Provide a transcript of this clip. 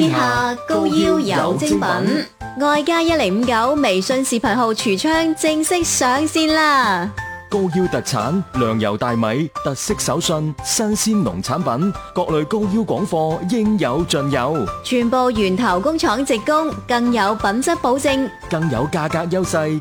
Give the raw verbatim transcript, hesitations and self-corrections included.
天下高腰有精品，外加一零五九微信視頻號櫥窗正式上線啦！ 高腰特產糧油大米，特色手信，新鮮農產品，各類高腰廣貨應有盡有， 全部源頭工廠直供，更有品質保證， 更有價格優勢。